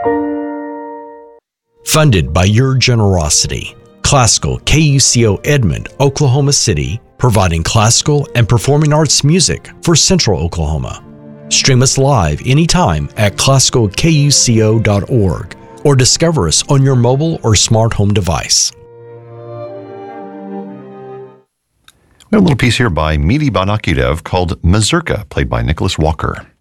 Funded by your generosity, Classical KUCO Edmond, Oklahoma City, providing classical and performing arts music for Central Oklahoma. Stream us live anytime at classicalkuco.org or discover us on your mobile or smart home device. We have a little piece here by Midi Banakirev called Mazurka, played by Nicholas Walker.